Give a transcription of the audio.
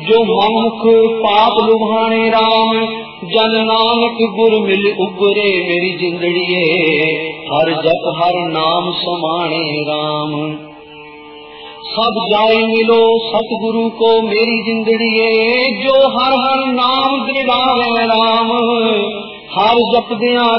जो मनमुख पाप लुभाने राम, जन नानक गुर मिल उबरे मेरी जिंदड़िए, हर जप हर नाम समाने राम। सब जाए मिलो सतगुरु को मेरी जिंदड़िए, जो हर हर नाम दृढ़ावे राम, हर जपदियां